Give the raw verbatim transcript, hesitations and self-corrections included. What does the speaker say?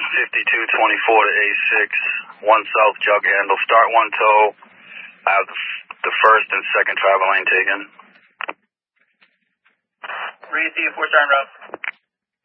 fifty-two twenty-four to A six, one south jug handle. Start one tow. I have the, the first and second travel lane taken. Read the four star en route.